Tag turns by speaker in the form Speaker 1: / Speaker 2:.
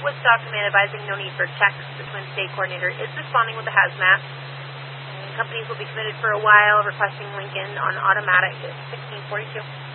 Speaker 1: Woodstock Command advising no need for checks. The Twin State Coordinator is responding with a hazmat. And companies will be committed for a while, requesting Lincoln on automatic at 1642.